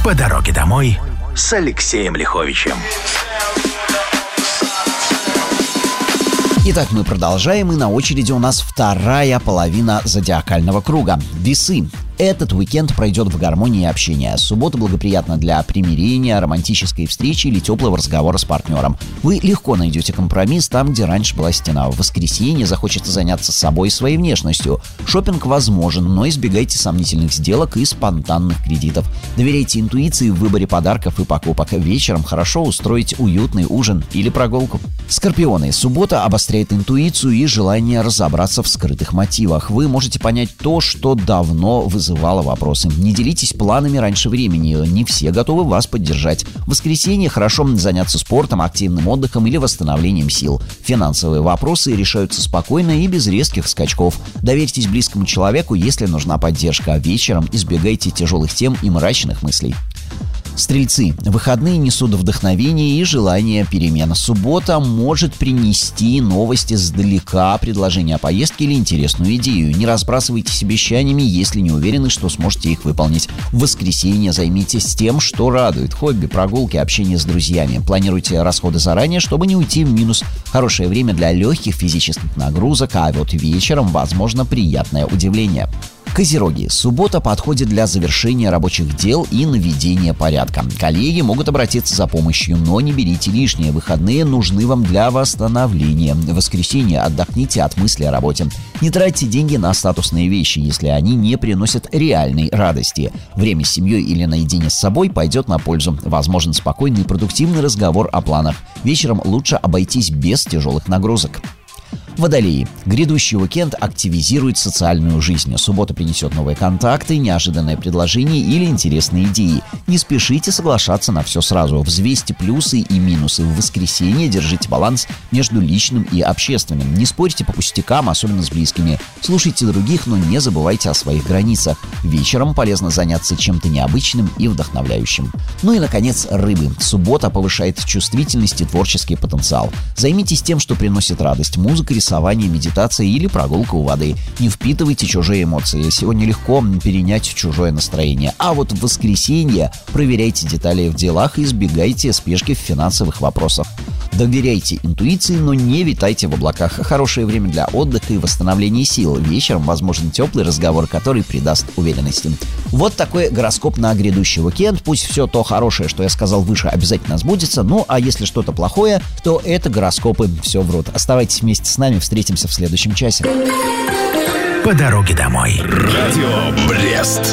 По дороге домой с Алексеем Лиховичем. Итак, мы продолжаем, и на очереди у нас вторая половина зодиакального круга – Весы. Этот уикенд пройдет в гармонии общения. Суббота благоприятна для примирения, романтической встречи или теплого разговора с партнером. Вы легко найдете компромисс там, где раньше была стена. В воскресенье захочется заняться собой и своей внешностью. Шопинг возможен, но избегайте сомнительных сделок и спонтанных кредитов. Доверяйте интуиции в выборе подарков и покупок. Вечером хорошо устроить уютный ужин или прогулку. Скорпионы. Суббота обостряет интуицию и желание разобраться в скрытых мотивах. Вы можете понять то, что давно вызывало вопросы. Не делитесь планами раньше времени. Не все готовы вас поддержать. В воскресенье хорошо заняться спортом, активным отдыхом или восстановлением сил. Финансовые вопросы решаются спокойно и без резких скачков. Доверьтесь близкому человеку, если нужна поддержка. Вечером избегайте тяжелых тем и мрачных мыслей. Стрельцы. Выходные несут вдохновение и желание перемен. Суббота может принести новости сдалека, предложение о поездке или интересную идею. Не разбрасывайтесь обещаниями, если не уверены, что сможете их выполнить. В воскресенье займитесь тем, что радует. Хобби, прогулки, общение с друзьями. Планируйте расходы заранее, чтобы не уйти в минус. Хорошее время для легких физических нагрузок, а вот вечером возможно приятное удивление. Козероги. Суббота подходит для завершения рабочих дел и наведения порядка. Коллеги могут обратиться за помощью, но не берите лишнее. Выходные нужны вам для восстановления. В воскресенье отдохните от мысли о работе. Не тратьте деньги на статусные вещи, если они не приносят реальной радости. Время с семьей или наедине с собой пойдет на пользу. Возможен спокойный и продуктивный разговор о планах. Вечером лучше обойтись без тяжелых нагрузок. Водолеи. Грядущий уикенд активизирует социальную жизнь. Суббота принесет новые контакты, неожиданные предложения или интересные идеи. Не спешите соглашаться на все сразу. Взвесьте плюсы и минусы. В воскресенье держите баланс между личным и общественным. Не спорьте по пустякам, особенно с близкими. Слушайте других, но не забывайте о своих границах. Вечером полезно заняться чем-то необычным и вдохновляющим. Ну и, наконец, рыбы. Суббота повышает чувствительность и творческий потенциал. Займитесь тем, что приносит радость. Музыка, рисование, медитация или прогулка у воды. Не впитывайте чужие эмоции. Сегодня легко перенять чужое настроение. А вот в воскресенье проверяйте детали в делах и избегайте спешки в финансовых вопросах. Доверяйте интуиции, но не витайте в облаках. Хорошее время для отдыха и восстановления сил. Вечером возможен теплый разговор, который придаст уверенности. Вот такой гороскоп на грядущий уикенд. Пусть все то хорошее, что я сказал выше, обязательно сбудется. Ну, а если что-то плохое, то это гороскопы все врут. Оставайтесь вместе с нами, встретимся в следующем часе. По дороге домой. Радио Брест.